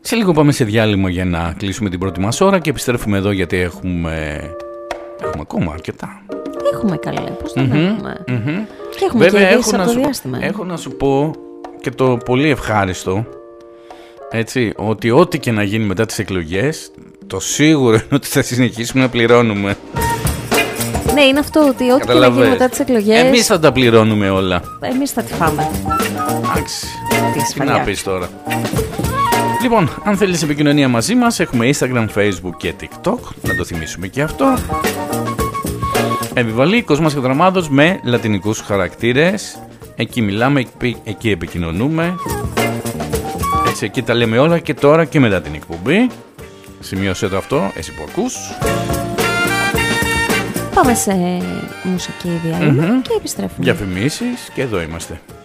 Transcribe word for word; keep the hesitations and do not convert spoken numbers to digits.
Σε λίγο πάμε σε διάλειμμα για να κλείσουμε την πρώτη μας ώρα και επιστρέφουμε εδώ γιατί έχουμε, έχουμε ακόμα αρκετά. Έχουμε καλέ, πώς δεν mm-hmm, έχουμε. Mm-hmm. Και έχουμε Βέβαια, και έχω, από να το σου, διάστημα. έχω να σου πω και το πολύ ευχάριστο, έτσι, ότι ό,τι και να γίνει μετά τις εκλογές, το σίγουρο είναι ότι θα συνεχίσουμε να πληρώνουμε. Ναι, είναι αυτό ότι ό,τι και να γίνει μετά τις εκλογές, εμείς θα τα πληρώνουμε όλα. Εμείς θα τη φάμε. Εντάξει, τι να πεις τώρα. Λοιπόν, αν θέλεις επικοινωνία μαζί μας, έχουμε Instagram, Facebook και TikTok, να το θυμίσουμε και αυτό. Επιβαλή Κόσμος και Δραμάδος με λατινικούς χαρακτήρες. Εκεί μιλάμε, εκεί επικοινωνούμε. Έτσι, εκεί τα λέμε όλα και τώρα και μετά την εκπομπή. Σημείωσέ το αυτό, εσύ που ακούς. Πάμε σε μουσική διάλειμμα mm-hmm. και επιστρέφουμε. Διαφημίσεις και εδώ είμαστε.